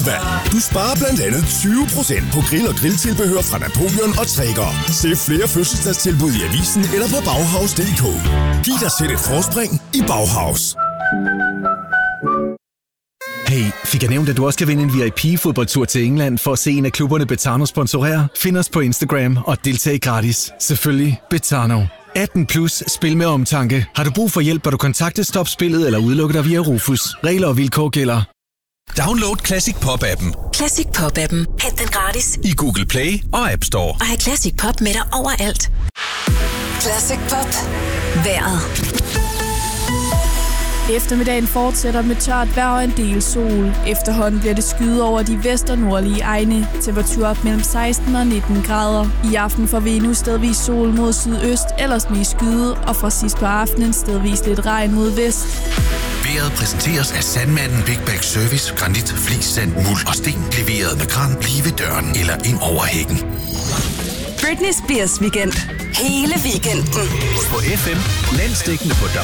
Du sparer blandt andet 20% på grill- og grilltilbehør fra Napoleon og Traeger. Se flere fødselsdagstilbud i avisen eller på Bauhaus.dk. Giv dig selv et forspring i Bauhaus. Hey, fik jeg nævnt, at du også kan vinde en VIP-fodboldtur til England for at se en af klubberne Betano sponsorere? Find os på Instagram og deltag gratis. Selvfølgelig Betano. 18 plus, spil med omtanke. Har du brug for hjælp, bør du kontakte Stop Spillet eller udelukke dig via Rufus. Regler og vilkår gælder. Download Classic Pop-appen. Classic Pop-appen. Hent den gratis I Google Play og App Store. Og have Classic Pop med dig overalt. Classic Pop. Vejret. Eftermiddagen fortsætter med tørt vejr og en del sol. Efterhånden bliver det skyet over de vest- og nordlige egne. Temperatur op mellem 16 og 19 grader. I aften får vi endnu stedvis sol mod sydøst, ellers mest skyet, og fra sidst på aftenen stedvis lidt regn mod vest. Vejret præsenteres af Sandmanden Big Bag Service. Granit, flis, sand, muld og sten. Leveret med kran lige ved døren eller ind over hækken. Britney Spears weekend. Hele weekenden. På FM, landsdækkende på